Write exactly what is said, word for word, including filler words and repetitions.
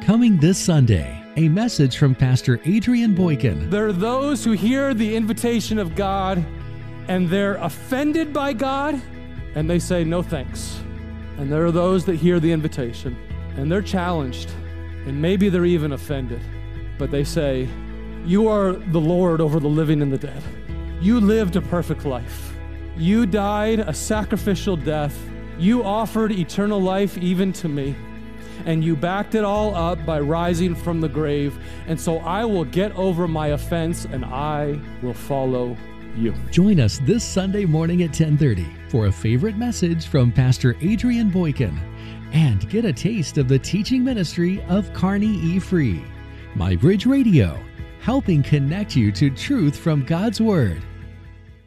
Coming this Sunday, a message from Pastor Adrian Boykin. There are those who hear the invitation of God and they're offended by God and they say, no thanks. And there are those that hear the invitation and they're challenged and maybe they're even offended, but they say, you are the Lord over the living and the dead. You lived a perfect life. You died a sacrificial death. You offered eternal life even to me. And you backed it all up by rising from the grave. And so I will get over my offense and I will follow you. Join us this Sunday morning at ten thirty for a favorite message from Pastor Adrian Boykin and get a taste of the teaching ministry of Carney E. Free. My Bridge Radio, helping connect you to truth from God's Word.